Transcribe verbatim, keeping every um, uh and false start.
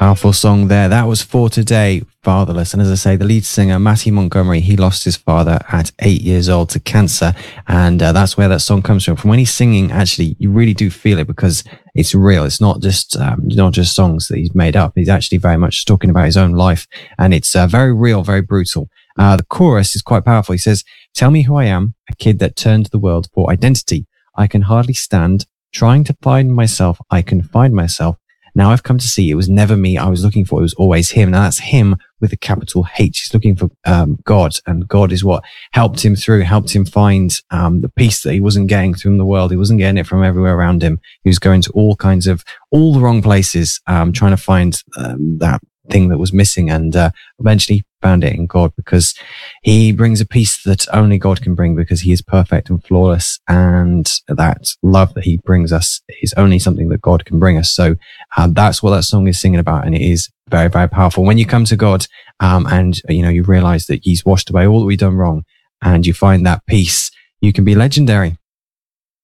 Powerful song there. That was For Today, Fatherless. And as I say, the lead singer, Matthew Montgomery, he lost his father at eight years old to cancer. And uh, that's where that song comes from. From when he's singing, actually, you really do feel it because it's real. It's not just um, not just songs that he's made up. He's actually very much talking about his own life. And it's uh, very real, very brutal. Uh, the chorus is quite powerful. He says, "Tell me who I am, a kid that turned to the world for identity. I can hardly stand. Trying to find myself, I can find myself. Now I've come to see it was never me I was looking for. It was always him." Now that's him with a capital H. He's looking for um, God, and God is what helped him through, helped him find um, the peace that he wasn't getting from the world. He wasn't getting it from everywhere around him. He was going to all kinds of, all the wrong places, um, trying to find um, that thing that was missing, and uh, eventually found it in God, because he brings a peace that only God can bring, because he is perfect and flawless, and that love that he brings us is only something that God can bring us. So uh, that's what that song is singing about, and it is very, very powerful. When you come to God um, and you know you realize that he's washed away all that we've done wrong, and you find that peace, you can be legendary.